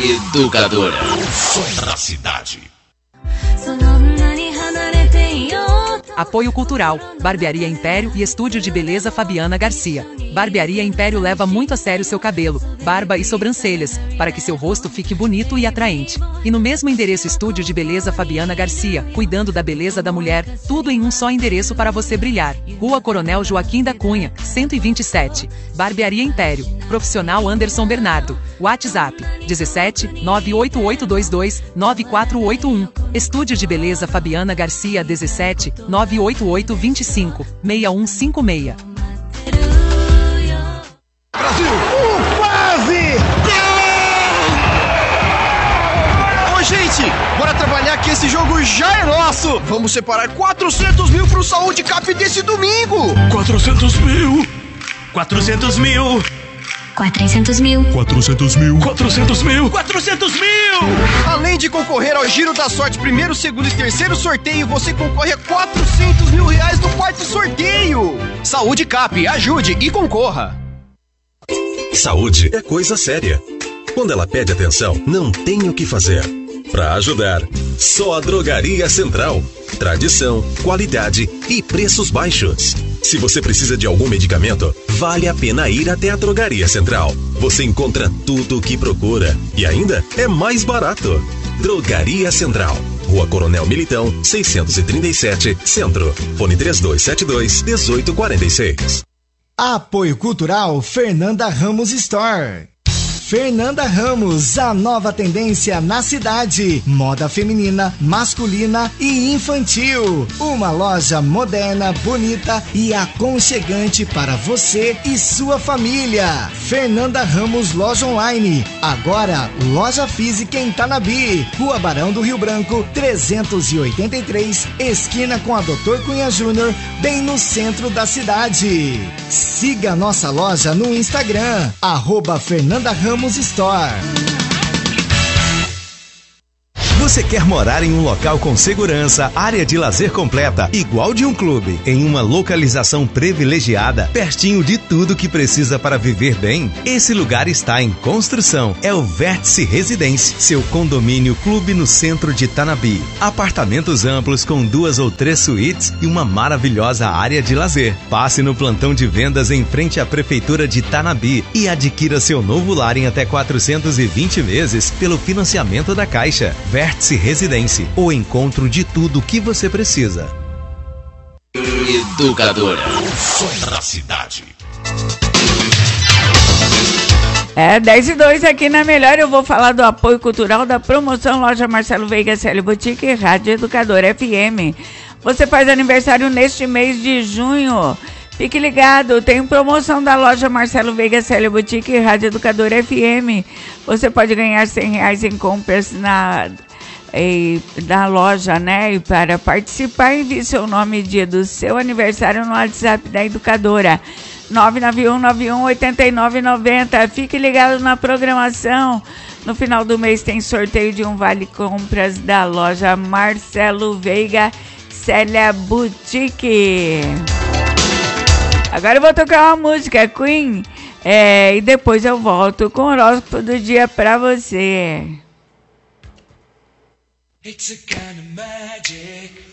Educadora. Som da cidade. Apoio Cultural, Barbearia Império e Estúdio de Beleza Fabiana Garcia. Barbearia Império leva muito a sério seu cabelo, barba e sobrancelhas, para que seu rosto fique bonito e atraente. E no mesmo endereço Estúdio de Beleza Fabiana Garcia, cuidando da beleza da mulher, tudo em um só endereço para você brilhar. Rua Coronel Joaquim da Cunha, 127. Barbearia Império. Profissional Anderson Bernardo. WhatsApp, 17 98822 9481. Estúdio de Beleza Fabiana Garcia, 17 98825 6156. Brasil! Quase! Ô, gente, bora trabalhar que esse jogo já é nosso! Vamos separar 400 mil pro Saúde Cap desse domingo! 400 mil! 400 mil! 400 mil. 400 mil. 400 mil. 400 mil! Além de concorrer ao Giro da Sorte primeiro, segundo e terceiro sorteio, você concorre a 400 mil reais no quarto sorteio! Saúde Cap, ajude e concorra! Saúde é coisa séria. Quando ela pede atenção, não tem o que fazer. Para ajudar, só a Drogaria Central. Tradição, qualidade e preços baixos. Se você precisa de algum medicamento, vale a pena ir até a Drogaria Central. Você encontra tudo o que procura e ainda é mais barato. Drogaria Central. Rua Coronel Militão, 637, Centro. Fone 3272-1846. Apoio Cultural Fernanda Ramos Store. Fernanda Ramos, a nova tendência na cidade. Moda feminina, masculina e infantil. Uma loja moderna, bonita e aconchegante para você e sua família. Fernanda Ramos Loja Online. Agora, loja física em Tanabi. Rua Barão do Rio Branco, 383, esquina com a Dr. Cunha Júnior, bem no centro da cidade. Siga nossa loja no Instagram, @Fernanda Ramos Store. Você quer morar em um local com segurança, área de lazer completa, igual de um clube, em uma localização privilegiada, pertinho de tudo que precisa para viver bem? Esse lugar está em construção. É o Vértice Residência, seu condomínio clube no centro de Tanabi. Apartamentos amplos com 2 ou 3 suítes e uma maravilhosa área de lazer. Passe no plantão de vendas em frente à Prefeitura de Tanabi e adquira seu novo lar em até 420 vezes pelo financiamento da Caixa. Vértice Residência, o encontro de tudo que você precisa. Educadora. Som da cidade. 10:02 aqui na Melhor. Eu vou falar do apoio cultural da promoção Loja Marcelo Veiga Célio Boutique e Rádio Educadora FM. Você faz aniversário neste mês de junho. Fique ligado, tem promoção da loja Marcelo Veiga Célio Boutique e Rádio Educadora FM. Você pode ganhar R$100 em compras da loja, né? E para participar, envie seu nome e dia do seu aniversário no WhatsApp da Educadora, 991918990. Fique ligado na programação. No final do mês tem sorteio de um vale compras da loja Marcelo Veiga Célia Boutique. Agora eu vou tocar uma música, Queen, e depois eu volto com o horóscopo do dia pra você. It's a kind of magic.